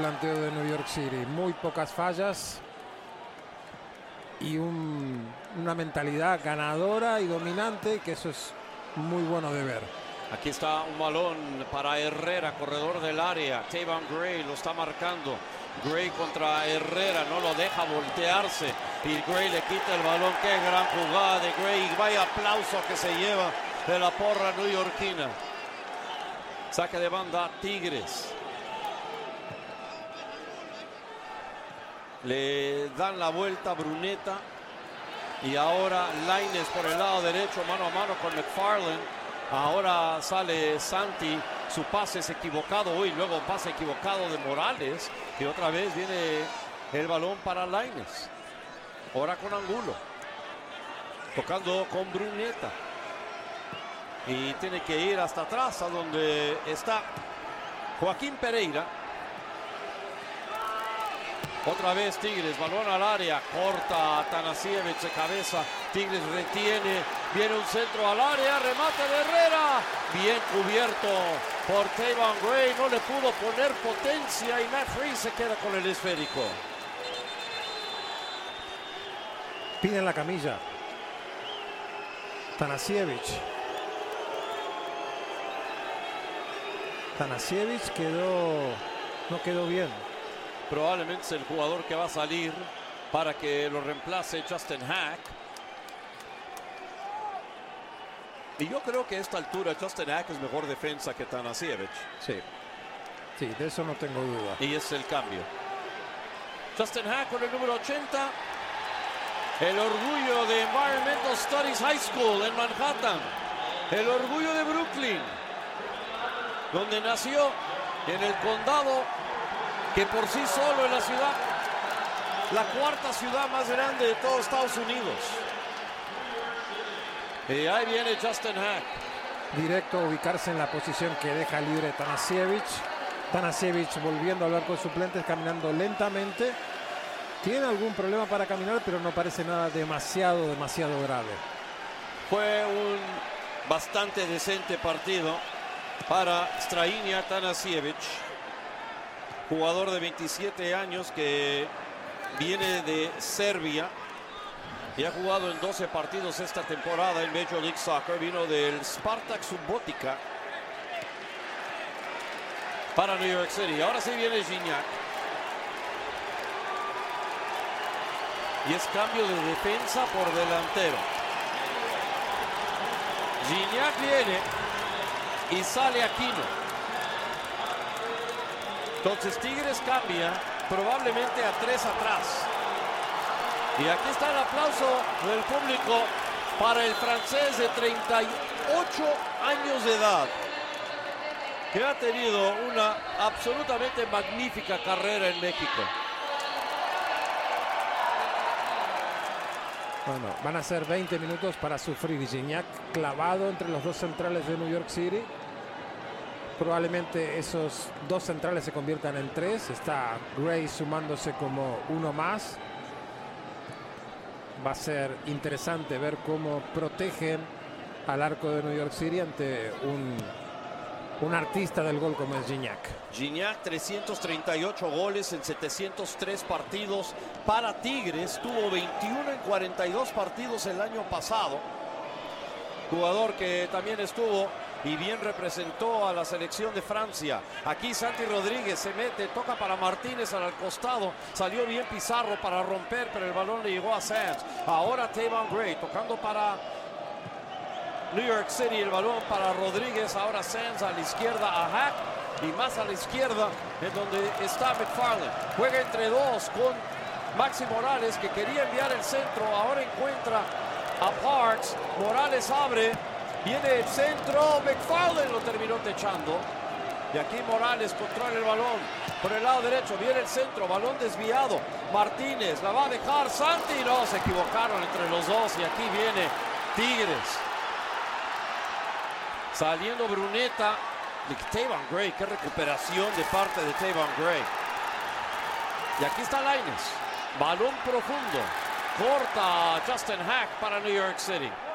planteo de New York City. Muy pocas fallas y una mentalidad ganadora y dominante, que eso es muy bueno de ver. Aquí está un balón para Herrera, corredor del área. Tayvon Gray lo está marcando. Gray contra Herrera, no lo deja voltearse y Gray le quita el balón. Qué gran jugada de Gray, y vaya aplauso que se lleva de la porra neoyorquina. Saque de banda Tigres. Le dan la vuelta a Bruneta y ahora Lainez por el lado derecho, mano a mano con McFarland. Ahora sale Santi, su pase es equivocado hoy, luego pase equivocado de Morales y otra vez viene el balón para Lainez. Ahora con Angulo, tocando con Bruneta y tiene que ir hasta atrás a donde está Joaquín Pereira. Otra vez Tigres, balón al área, corta Tanasiewicz de cabeza, Tigres retiene, viene un centro al área, remate de Herrera, bien cubierto por Tayvon Gray, no le pudo poner potencia y Matt Freese se queda con el esférico. Piden la camilla. Tanasiewicz no quedó bien. Probablemente es el jugador que va a salir para que lo reemplace Justin Hack. Y yo creo que a esta altura Justin Hack es mejor defensa que Tanasiewicz. Sí, de eso no tengo duda. Y es el cambio. Justin Hack con el número 80. El orgullo de Environmental Studies High School en Manhattan. El orgullo de Brooklyn, donde nació, en el condado que por sí solo es la ciudad, la cuarta ciudad más grande de todo Estados Unidos. Y ahí viene Justin Hack. Directo a ubicarse en la posición que deja libre Tanasiewicz. Tanasiewicz volviendo a hablar con suplentes, caminando lentamente. Tiene algún problema para caminar, pero no parece nada demasiado grave. Fue un bastante decente partido para Strahinja Tanasiewicz, jugador de 27 años que viene de Serbia y ha jugado en 12 partidos esta temporada en Major League Soccer. Vino del Spartak Subotica para New York City. Ahora sí viene Gignac. Y es cambio de defensa por delantero. Gignac viene y sale Aquino. Entonces Tigres cambia probablemente a 3 atrás. Y aquí está el aplauso del público para el francés de 38 años de edad, que ha tenido una absolutamente magnífica carrera en México. Bueno, van a ser 20 minutos para sufrir. Gignac clavado entre los dos centrales de New York City. Probablemente esos dos centrales se conviertan en 3. Está Gray sumándose como uno más. Va a ser interesante ver cómo protegen al arco de New York City ante un artista del gol como es Gignac. Gignac, 338 goles en 703 partidos para Tigres. Tuvo 21 en 42 partidos el año pasado. Jugador que también estuvo y bien representó a la selección de Francia. Aquí Santi Rodríguez se mete, toca para Martínez al costado, salió bien Pizarro para romper, pero el balón le llegó a Sands. Ahora Tayvon Gray tocando para New York City, el balón para Rodríguez. Ahora Sands a la izquierda a Hack y más a la izquierda en donde está McFarland. Juega entre dos con Maxi Morales, que quería enviar el centro, ahora encuentra a Parks. Morales abre. Viene el centro, McFarland lo terminó techando. Y aquí Morales controla el balón. Por el lado derecho viene el centro, balón desviado. Martínez la va a dejar, Santi. No, se equivocaron entre los dos. Y aquí viene Tigres. Saliendo Bruneta. Tayvon Gray, qué recuperación de parte de Tayvon Gray. Y aquí está Lainez. Balón profundo. Corta Justin Hack para New York City.